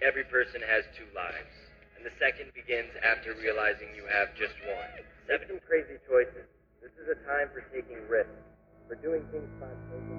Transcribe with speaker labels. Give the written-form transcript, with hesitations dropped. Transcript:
Speaker 1: Every person has two lives, and the second begins after realizing you have just one. Make some crazy choices. This is a time for taking risks, for doing things spontaneously.